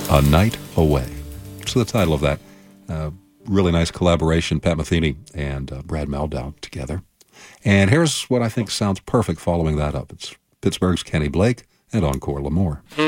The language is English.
A Night Away. It's the title of that. Really nice collaboration, Pat Metheny and Brad Mehldau together. And here's what I think sounds perfect following that up. It's Pittsburgh's Kenny Blake and Encore L'Amour.